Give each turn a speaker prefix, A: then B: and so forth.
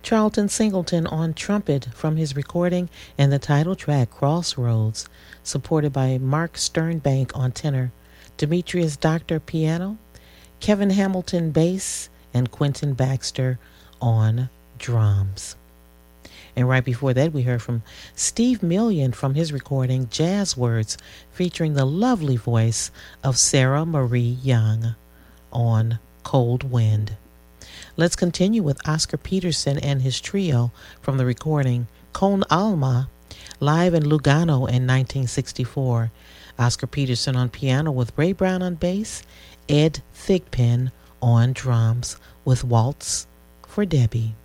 A: Charlton Singleton on trumpet from his recording and the title track Crossroads, supported by Mark Sternbank on tenor, Demetrius Doctor piano, Kevin Hamilton bass, and Quentin Baxter on drums. And right before that, we heard from Steve Million from his recording Jazz Words, featuring the lovely voice of Sarah Marie Young on Cold Wind. Let's continue with Oscar Peterson and his trio from the recording Con Alma, live in Lugano in 1964. Oscar Peterson on piano with Ray Brown on bass, Ed Thigpen on drums with Waltz for Debbie.